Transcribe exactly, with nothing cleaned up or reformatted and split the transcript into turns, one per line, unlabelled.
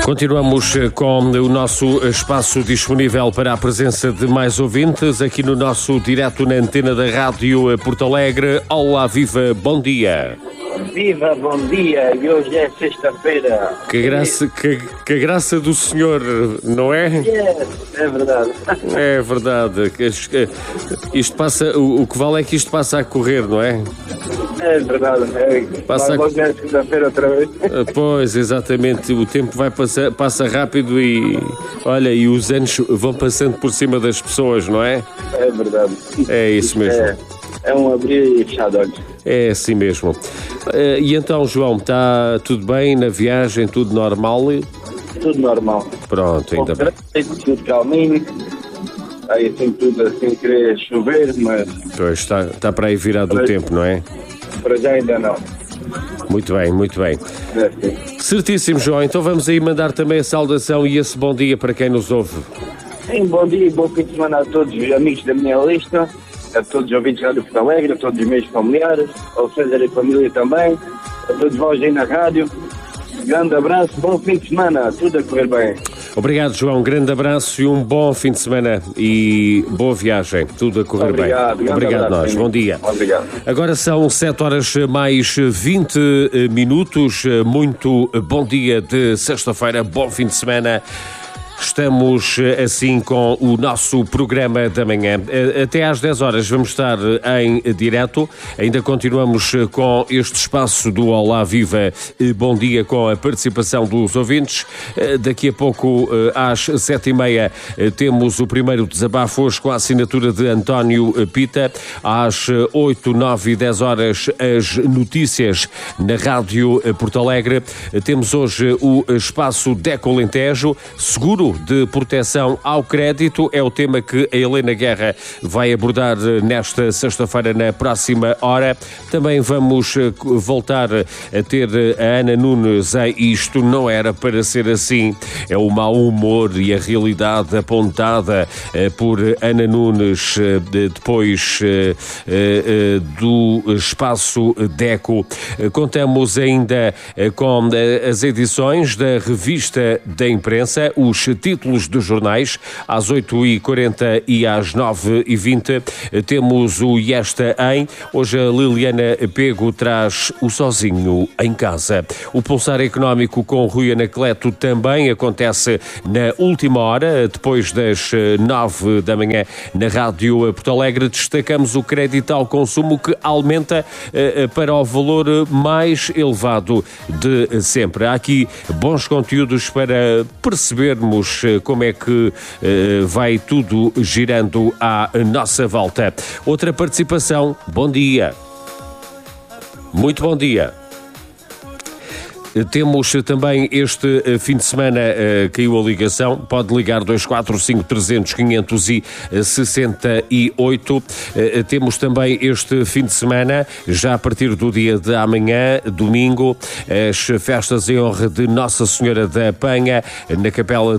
Continuamos com o nosso espaço disponível para a presença de mais ouvintes aqui no nosso direto na antena da Rádio Porto Alegre. Olá, viva, bom dia.
Viva, bom dia, e hoje é sexta-feira.
Que graça, que, que graça do senhor, não é?
Yes, é verdade.
É verdade. Isto passa, o, o que vale é que isto passa a correr, não é?
É verdade. É,
passa
a... Hoje é sexta-feira outra vez.
Pois, exatamente. O tempo vai passar, passa rápido e, olha, e os anos vão passando por cima das pessoas, não é?
É verdade.
É isso mesmo.
É, é um abrir e fechar de olhos.
É assim mesmo. Uh, e então, João, está tudo bem na viagem? Tudo normal?
Tudo normal.
Pronto, ainda bem.
Tudo calminho. Aí assim tudo assim, querer chover, mas...
Pois, está, está para aí virado o tempo, não é?
Para já ainda não.
Muito bem, muito bem.
É, sim.
Certíssimo, João. Então vamos aí mandar também a saudação e esse bom dia para quem nos ouve.
Sim, bom dia e bom fim de semana a todos os amigos da minha lista, a todos os ouvintes da Rádio Porto Alegre, a todos os meus familiares, ao César e família também, a todos vós aí na rádio. Grande abraço, bom fim de semana, tudo a correr bem.
Obrigado, João, grande abraço e um bom fim de semana e boa viagem, tudo a correr
obrigado,
bem. Obrigado a nós, bom dia.
Obrigado.
Agora são sete horas mais vinte minutos, muito bom dia de sexta-feira, bom fim de semana. Estamos assim com o nosso programa da manhã. Até às dez horas vamos estar em direto. Ainda continuamos com este espaço do Olá Viva Bom Dia com a participação dos ouvintes. Daqui a pouco, às sete e meia, temos o primeiro desabafo hoje com a assinatura de António Pita. Às oito, nove e dez horas, as notícias na Rádio Porto Alegre. Temos hoje o espaço Deco Alentejo, seguro de proteção ao crédito, é o tema que a Helena Guerra vai abordar nesta sexta-feira na próxima hora. Também vamos voltar a ter a Ana Nunes em Isto Não Era Para Ser Assim. É o mau humor e a realidade apontada por Ana Nunes depois do espaço Deco. Contamos ainda com as edições da revista da imprensa, os títulos dos jornais, às oito e quarenta e às nove e vinte. Temos o E Esta Em. Hoje a Liliana Pego traz o Sozinho em Casa. O Pulsar Económico com Rui Anacleto também acontece na última hora, depois das nove da manhã, na Rádio Porto Alegre. Destacamos o crédito ao consumo que aumenta para o valor mais elevado de sempre. Há aqui bons conteúdos para percebermos como é que uh, vai tudo girando à nossa volta. Outra participação, bom dia. Muito bom dia. Temos também este fim de semana, uh, caiu a ligação, pode ligar dois quatro cinco trezentos quinhentos e sessenta e oito. Uh, temos também este fim de semana, já a partir do dia de amanhã, domingo, as festas em honra de Nossa Senhora da Penha, na Capela